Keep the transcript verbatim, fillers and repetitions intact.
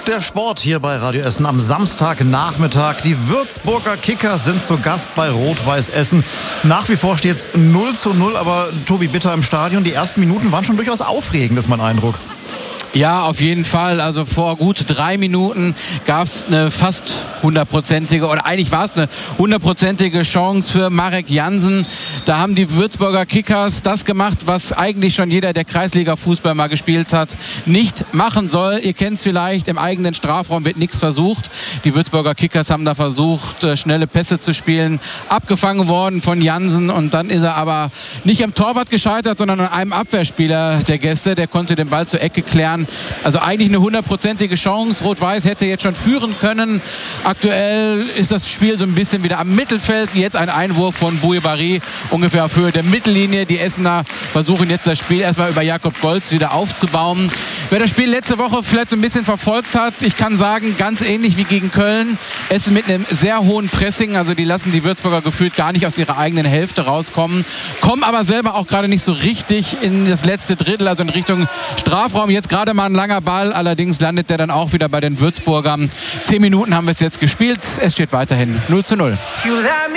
Der Sport hier bei Radio Essen am Samstagnachmittag. Die Würzburger Kickers sind zu Gast bei Rot-Weiß Essen. Nach wie vor steht es null zu null, aber Tobi Bitter im Stadion. Die ersten Minuten waren schon durchaus aufregend, ist mein Eindruck. Ja, auf jeden Fall. Also vor gut drei Minuten gab es eine fast hundertprozentige, oder eigentlich war es eine hundertprozentige Chance für Marek Jansen. Da haben die Würzburger Kickers das gemacht, was eigentlich schon jeder, der Kreisliga-Fußball mal gespielt hat, nicht machen soll. Ihr kennt es vielleicht, im eigenen Strafraum wird nichts versucht. Die Würzburger Kickers haben da versucht, schnelle Pässe zu spielen, abgefangen worden von Jansen, und dann ist er aber nicht am Torwart gescheitert, sondern an einem Abwehrspieler der Gäste. Der konnte den Ball zur Ecke klären. Also eigentlich eine hundertprozentige Chance. Rot-Weiß hätte jetzt schon führen können. Aktuell ist das Spiel so ein bisschen wieder am Mittelfeld. Jetzt ein Einwurf von Bouibari, ungefähr auf Höhe der Mittellinie. Die Essener versuchen jetzt das Spiel erstmal über Jakob Golz wieder aufzubauen. Wer das Spiel letzte Woche vielleicht so ein bisschen verfolgt hat, ich kann sagen, ganz ähnlich wie gegen Köln. Essen mit einem sehr hohen Pressing. Also die lassen die Würzburger gefühlt gar nicht aus ihrer eigenen Hälfte rauskommen. Kommen aber selber auch gerade nicht so richtig in das letzte Drittel, also in Richtung Strafraum. Jetzt gerade mal ein langer Ball, allerdings landet der dann auch wieder bei den Würzburgern. Zehn Minuten haben wir es jetzt gespielt, es steht weiterhin null zu null.